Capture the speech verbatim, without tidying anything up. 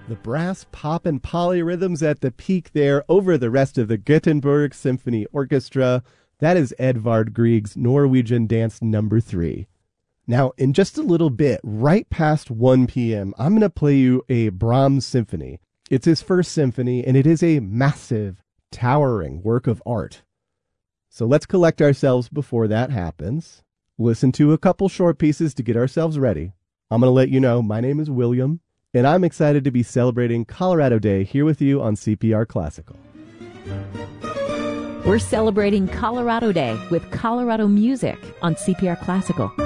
The brass, pop, and polyrhythms at the peak there over the rest of the Gothenburg Symphony Orchestra. That is Edvard Grieg's Norwegian Dance Number three. Now, in just a little bit, right past one p.m., I'm going to play you a Brahms symphony. It's his first symphony, and it is a massive, towering work of art. So let's collect ourselves before that happens. Listen to a couple short pieces to get ourselves ready. I'm going to let you know my name is William, and I'm excited to be celebrating Colorado Day here with you on C P R Classical. We're celebrating Colorado Day with Colorado music on C P R Classical.